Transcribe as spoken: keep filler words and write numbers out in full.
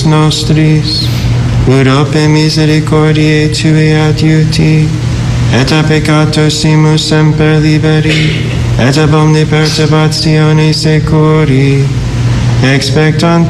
nostris, ut ope misericordiae Tui adiuti, et a peccatosimus semper liberi, et ab omni perturbatione securi, expectant